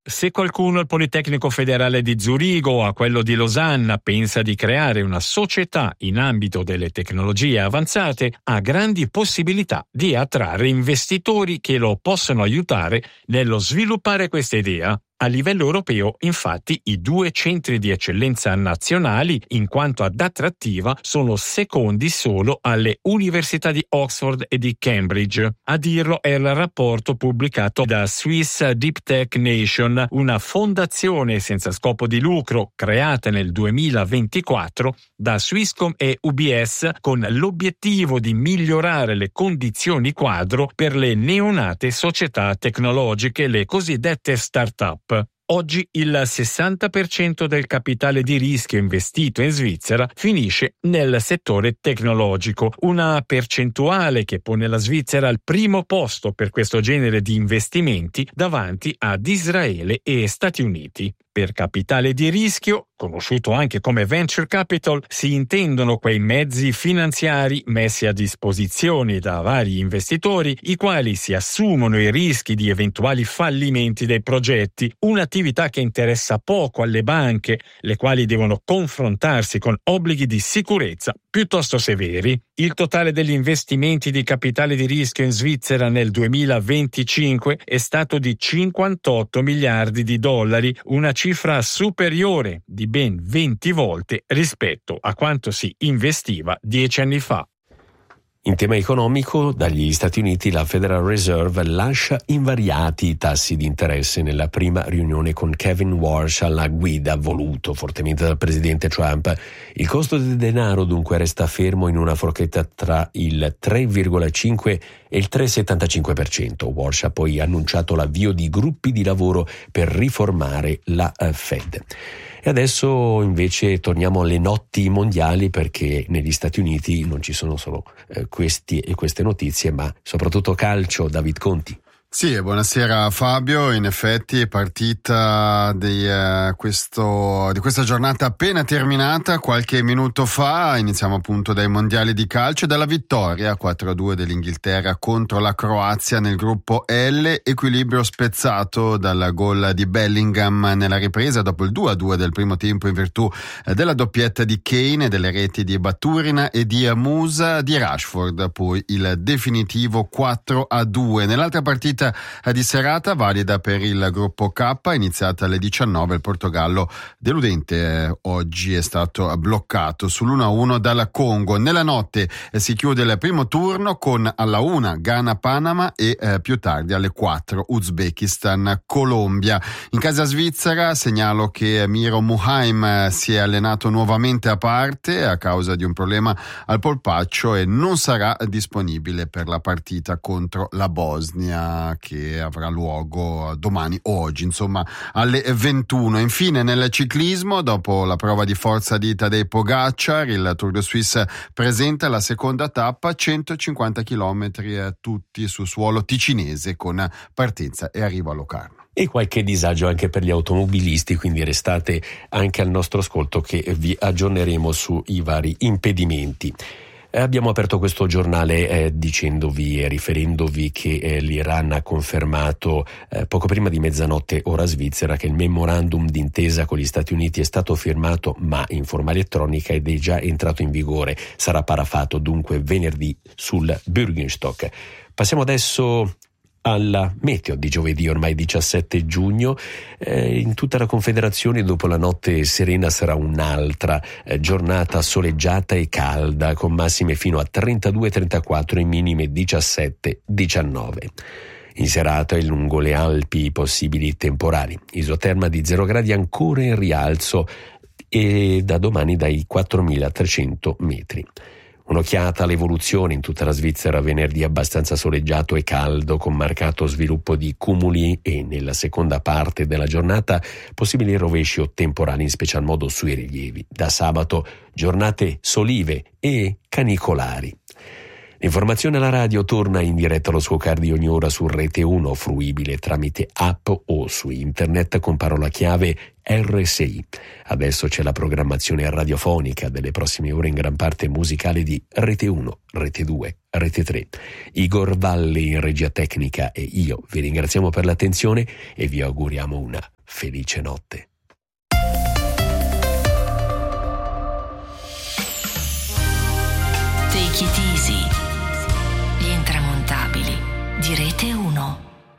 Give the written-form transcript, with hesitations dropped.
Se qualcuno al Politecnico Federale di Zurigo o a quello di Losanna pensa di creare una società in ambito delle tecnologie avanzate, ha grandi possibilità di attrarre investitori che lo possono aiutare nello sviluppare questa idea. A livello europeo, infatti, i 2 centri di eccellenza nazionali, in quanto ad attrattiva, sono secondi solo alle università di Oxford e di Cambridge. A dirlo è il rapporto pubblicato da Swiss Deep Tech Nation, una fondazione senza scopo di lucro creata nel 2024 da Swisscom e UBS con l'obiettivo di migliorare le condizioni quadro per le neonate società tecnologiche, le cosiddette start-up. Oggi il 60% del capitale di rischio investito in Svizzera finisce nel settore tecnologico, una percentuale che pone la Svizzera al primo posto per questo genere di investimenti davanti ad Israele e Stati Uniti. Per capitale di rischio, conosciuto anche come venture capital, si intendono quei mezzi finanziari messi a disposizione da vari investitori, i quali si assumono i rischi di eventuali fallimenti dei progetti, un'attività che interessa poco alle banche, le quali devono confrontarsi con obblighi di sicurezza piuttosto severi. Il totale degli investimenti di capitale di rischio in Svizzera nel 2025 è stato di 58 miliardi di dollari, una cifra superiore di ben 20 volte rispetto a quanto si investiva 10 anni fa. In tema economico, dagli Stati Uniti la Federal Reserve lascia invariati i tassi di interesse nella prima riunione con Kevin Warsh alla guida, voluto fortemente dal presidente Trump. Il costo del denaro dunque resta fermo in una forchetta tra il 3,5 e il 3,75%. Warsh ha poi annunciato l'avvio di gruppi di lavoro per riformare la Fed. E adesso invece torniamo alle notti mondiali, perché negli Stati Uniti non ci sono solo queste notizie, ma soprattutto calcio. David Conti. Sì, buonasera Fabio. In effetti è partita di questa giornata appena terminata qualche minuto fa. Iniziamo appunto dai mondiali di calcio e dalla vittoria 4-2 dell'Inghilterra contro la Croazia nel gruppo L, equilibrio spezzato dal gol di Bellingham nella ripresa dopo il 2-2 del primo tempo in virtù della doppietta di Kane e delle reti di Baturina e di Musa, di Rashford, poi il definitivo 4-2. Nell'altra partita di serata valida per il gruppo K, iniziata alle 19, il Portogallo deludente oggi è stato bloccato sull'1-1 dalla Congo. Nella notte si chiude il primo turno con alla 1 Ghana-Panama e più tardi alle 4 Uzbekistan-Colombia. In casa svizzera segnalo che Miro Muheim si è allenato nuovamente a parte a causa di un problema al polpaccio e non sarà disponibile per la partita contro la Bosnia, che avrà luogo domani o oggi, insomma alle 21. Infine nel ciclismo, dopo la prova di forza di Tadej Pogacar, il Tour de Suisse presenta la seconda tappa, 150 km tutti su suolo ticinese con partenza e arrivo a Locarno. E qualche disagio anche per gli automobilisti, quindi restate anche al nostro ascolto che vi aggiorneremo sui vari impedimenti. Abbiamo aperto questo giornale dicendovi e riferendovi che l'Iran ha confermato poco prima di mezzanotte ora svizzera che il memorandum d'intesa con gli Stati Uniti è stato firmato ma in forma elettronica ed è già entrato in vigore. Sarà parafato dunque venerdì sul Bürgenstock. Passiamo adesso alla meteo di giovedì, ormai 17 giugno. In tutta la Confederazione dopo la notte serena sarà un'altra giornata soleggiata e calda, con massime fino a 32-34 e minime 17-19. In serata e lungo le Alpi possibili temporali. Isoterma di 0 gradi ancora in rialzo e da domani dai 4.300 metri. Un'occhiata all'evoluzione in tutta la Svizzera, venerdì abbastanza soleggiato e caldo con marcato sviluppo di cumuli e nella seconda parte della giornata possibili rovesci o temporali in special modo sui rilievi. Da sabato giornate solive e canicolari. L'informazione alla radio torna in diretta allo suo car di ogni ora su Rete 1, fruibile tramite app o su internet con parola chiave RSI. Adesso c'è la programmazione radiofonica delle prossime ore in gran parte musicale di Rete 1, Rete 2, Rete 3. Igor Valli in regia tecnica e io vi ringraziamo per l'attenzione e vi auguriamo una felice notte. Take it easy. Gli intramontabili di Rete 1.